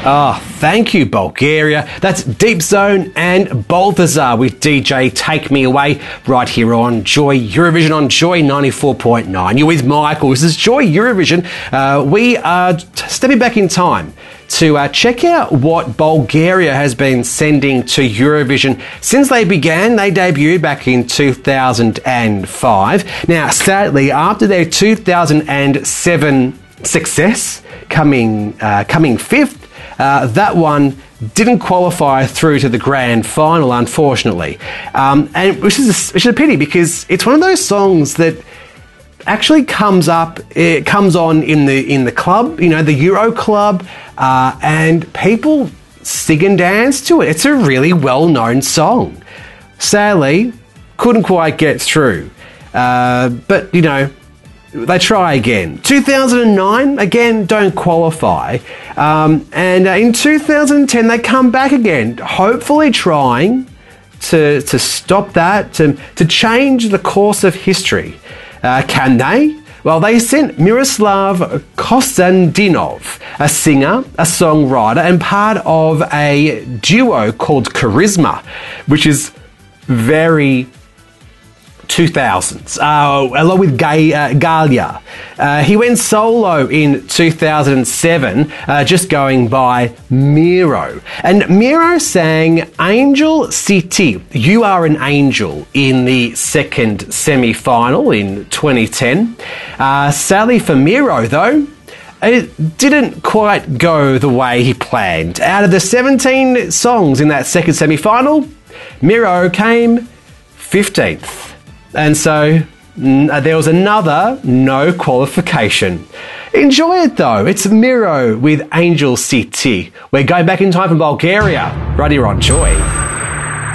Oh, thank you, Bulgaria. That's Deep Zone and Balthazar with DJ Take Me Away right here on Joy Eurovision on Joy 94.9. You're with Michael. This is Joy Eurovision. We are stepping back in time to check out what Bulgaria has been sending to Eurovision since they began. They debuted back in 2005. Now, sadly, after their 2007 success, coming fifth, that one didn't qualify through to the grand final, unfortunately, and which is a pity, because it's one of those songs that actually comes on in the club, the Euro club, and people sing and dance to it. It's a really well-known song. Sadly, couldn't quite get through, but they try again. 2009, again, don't qualify. And in 2010, they come back again, hopefully trying to stop that, to change the course of history. Can they? Well, they sent Miroslav Konstantinov, a singer, a songwriter, and part of a duo called Charisma, which is very 2000s, along with Galia. He went solo in 2007, just going by Miro. And Miro sang Angel City, You Are an Angel, in the second semi-final in 2010. Sadly for Miro, though, it didn't quite go the way he planned. Out of the 17 songs in that second semi-final, Miro came 15th. And so there was another no qualification. Enjoy it though. It's Miro with Angel City. We're going back in time from Bulgaria. Right here on Joy.